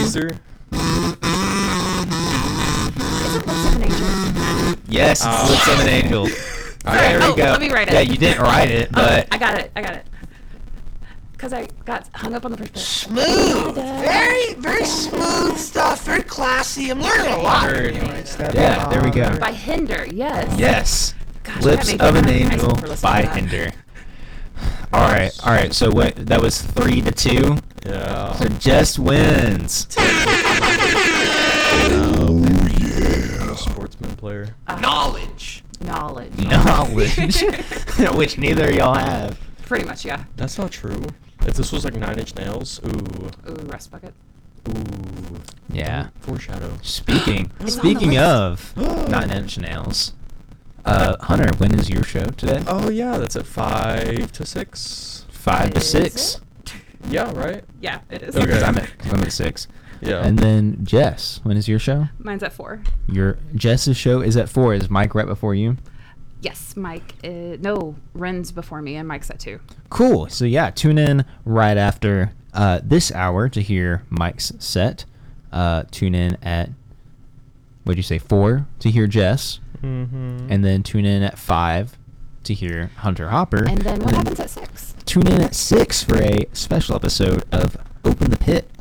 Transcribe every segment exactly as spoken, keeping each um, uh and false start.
Booster. Is it Lips of an Angel? Yes, it's Oh. Lips of an Angel. Sorry, There we oh, go. let me write it. Yeah, you didn't write it, Oh, but I got it. I got it. Because I got hung up on the first bit. Smooth. Very, very smooth stuff. Very classy. I'm learning a lot. Very Anyways. nice. yeah, there we go. By Hinder, yes. Yes. Gosh, I Lips got of an made fun Angel for listening by to that. Hinder. All right, all right. So what? That was three to two. Yeah. So Jess wins. Sportsman player. Knowledge. Knowledge. Knowledge, which neither of y'all have. Pretty much, yeah. That's not true. If this was like Nine Inch Nails, ooh, Ooh, Rust Bucket. ooh. Yeah. Foreshadow. Speaking It's on speaking the of Nine Inch Nails, uh, Hunter, when is your show today? Oh yeah, that's at five to six. Five to Is six. it? Yeah, right. Yeah, it is. Yeah, 'cause Okay. I'm at I'm at six. Yeah. And then Jess, when is your show? Mine's at four. Your Jess's show is at four. Is Mike right before you? Yes, Mike. Uh, no, Ren's before me, and Mike's at two. Cool. So yeah, tune in right after uh, this hour to hear Mike's set. Uh, tune in at what'd you say four to hear Jess, Mm-hmm. and then tune in at five to hear Hunter Hopper. And then what happens at six? Tune in at six for a special episode of Open the Pit.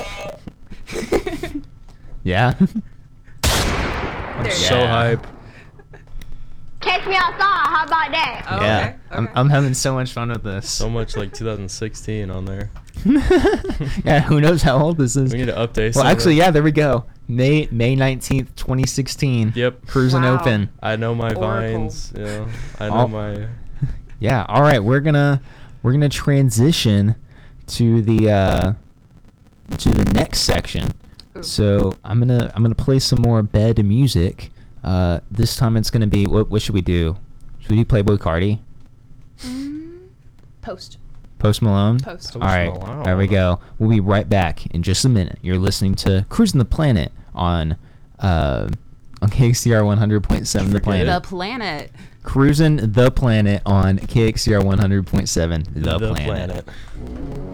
Yeah. I'm There you so go. hype. Catch me outside. How about that? Oh, yeah. okay, I'm okay. I'm having so much fun with this. So much like two thousand sixteen on there. Yeah. Who knows how old this is? We need to update. Well, some of actually, it. yeah. There we go. May May nineteenth, twenty sixteen. Yep. Cruising Wow. open. I know my Oracle. vines. Yeah. I know Oh. my. Yeah. All right. We're gonna we're gonna transition to the uh, to the next section. Ooh. So I'm gonna I'm gonna play some more bed music. Uh, this time it's gonna be what what should we do? Should we do Playboy Cardi? Mm, Post. Post Malone? Post. All right, Malone. there we go. We'll be right back in just a minute. You're listening to Cruising the Planet on uh, on K X C R one hundred point seven The Forget Planet. The planet. Cruising the Planet on K X C R one hundred point seven The, Planet. planet.